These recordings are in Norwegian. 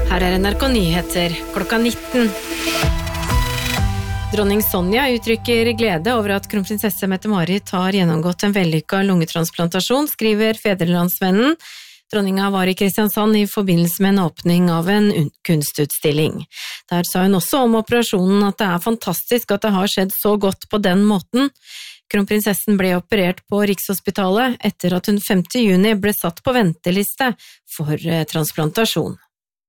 Her NRK Nyheter, klokka 19. Dronning Sonja uttrykker glede over at kronprinsesse Mette-Marit har gjennomgått en vellykket lungetransplantasjon, skriver Fædrelandsvennen. Dronninga var i Kristiansand i forbindelse med en åpning av en kunstutstilling. Der sa hun også om operasjonen at det er fantastisk at det har skjedd så godt på den måten. Kronprinsessen ble operert på Rikshospitalet etter at hun 5. juni ble satt på venteliste for transplantasjon.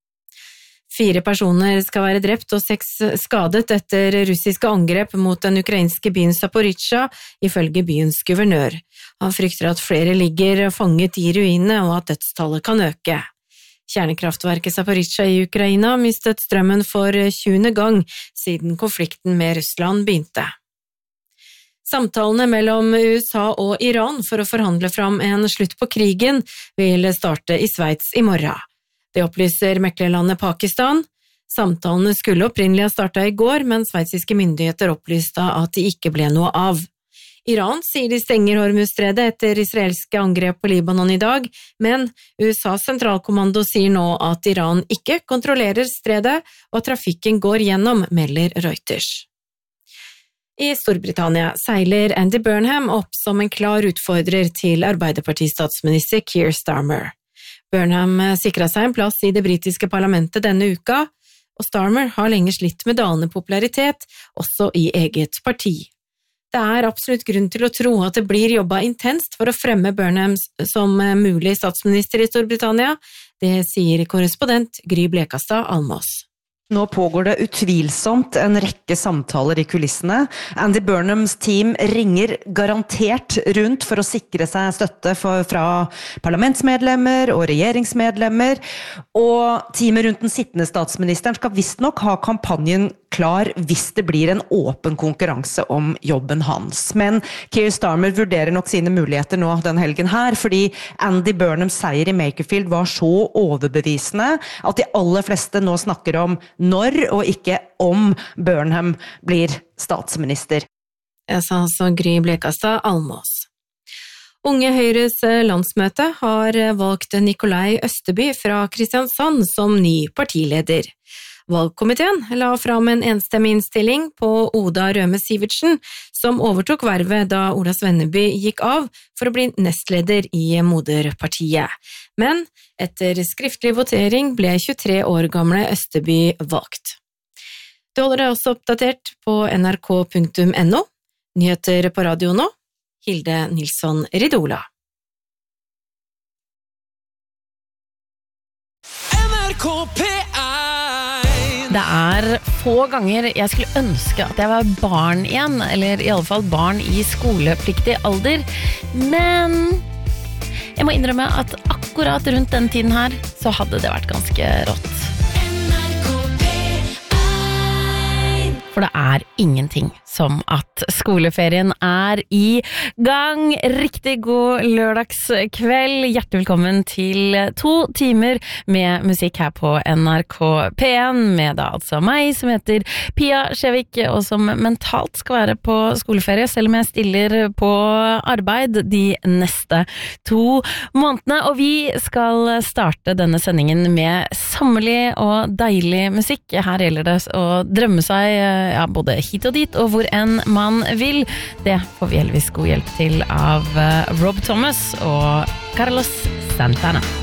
4 personer skal være drept og 6 skadet etter russiske angrep mot den ukrainske byen Zaporizjzja, ifølge byens guvernør. Han frykter at flere ligger fanget i ruinene og at dødstallet kan øke. Kjernekraftverket Zaporizjzja i Ukraina mistet strømmen for 20. gang siden konflikten med Russland begynte. Samtalene mellom USA og Iran for å forhandle fram en slutt på krigen vil starte i Sveits i morgen. Det opplyser meklerlandet Pakistan. Samtalene skulle opprinnelig ha startet i går, men sveitsiske myndigheter opplyste at de ikke ble noe av. Iran sier de stenger Hormuzstredet etter israelske angrep på Libanon i dag, men USAs sentralkommando sier nå at Iran ikke kontrollerer stredet, og trafikken går gjennom, melder Reuters. I Storbritannia seiler Andy Burnham opp som en klar utfordrer til Arbeiderparti-statsminister Keir Starmer. Burnham sikret seg en plass i det britiske parlamentet denne uka, og Starmer har lenge slitt med dalende popularitet, også i eget parti. Det er absolutt grunn til å tro at det blir jobbet intenst for å fremme Burnham som mulig statsminister i Storbritannia, det sier korrespondent Gry Blekastad Almås. Nå pågår det utvilsomt en rekke samtaler i kulissene. Andy Burnhams team ringer garantert rundt for å sikre seg støtte fra parlamentsmedlemmer og regjeringsmedlemmer, og teamet rundt den sittende statsministeren skal visst nok ha kampanjen klar hvis det blir en åpen konkurranse om jobben hans. Men Keir Starmer vurderer nok sine muligheter nå den helgen her, fordi Andy Burnhams seier i Makerfield var så overbevisende at de aller fleste nå snakker om når og ikke om Burnham blir statsminister. Jeg sa altså Gry Blekastad Almås. Unge Høyres landsmøte har valgt Nikolai Østeby fra Kristiansand som ny partileder. Valgkomiteen la fram en enstemmig innstilling på Oda Røme Sivertsen, som overtok vervet da Ola Svenneby gikk av for å bli nestleder i moderpartiet. Men etter skriftlig votering ble 23 år gamle Østeby valgt. Du holder deg også oppdatert på nrk.no. Nyheter på radio nå. Hilde Nilsson Ridola. NRK P1. Det er få ganger jeg skulle ønske at jeg var barn igjen, eller i alle fall barn i skolepliktig alder, men jeg må innrømme at akkurat rundt den tiden her så hadde det vært ganske rått. For det er ingenting som at skoleferien er i gang. Riktig god lørdagskveld. Hjertelig velkommen til 2 timer med musikk her på NRK P1, med da altså meg som heter Pia Skjevik, og som mentalt skal være på skoleferie, selv om jeg stiller på arbeid de neste 2 månedene. Og vi skal starte denne sendingen med sommerlig og deilig musikk. Her gjelder det å drømme seg både hit og dit, og hvor enn man vil. Det får vi heldigvis god hjelp til av Rob Thomas og Carlos Santana.